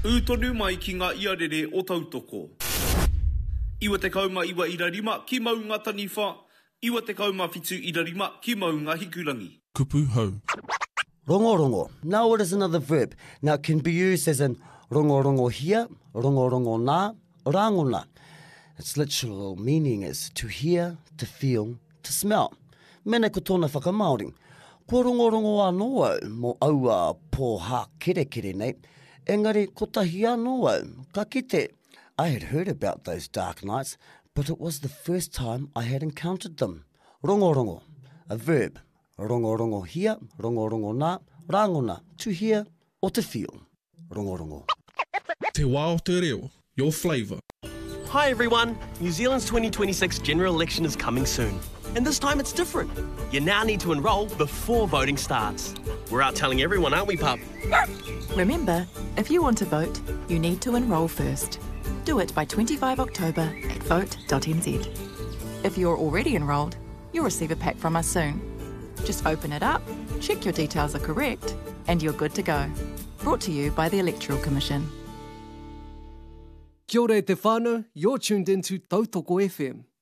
Utonu mai ki ngā iarere o tautoko. Iwa te kauma iwa ira rima ki mau ngā taniwha. Iwa te kauma whitu ira rima ki mau ngā hikurangi. Kupu hau. Rongorongo. Now it is another verb. Now it can be used as in rongorongo hia, rongorongo nā, rangona. Its literal meaning is to hear, to feel, to smell. Mene ko tōna whakamaori. Ko rongorongo anō au mo aua pōha kere nei. Engari, ko tahi anō au, ka kite. I had heard about those dark nights, but it was the first time I had encountered them. Rongorongo, a verb. Rongorongo hia, rongorongo nā, rangona, to hear or to feel. Rongorongo. Te wā o te reo, your flavour. Hi everyone, New Zealand's 2026 general election is coming soon. And this time it's different. You now need to enrol before voting starts. We're out telling everyone, aren't we, pup? Remember, if you want to vote, you need to enrol first. Do it by 25 October at vote.nz. If you're already enrolled, you'll receive a pack from us soon. Just open it up, check your details are correct, and you're good to go. Brought to you by the Electoral Commission. Kia ora e te whānau, you're tuned into Tautoko FM.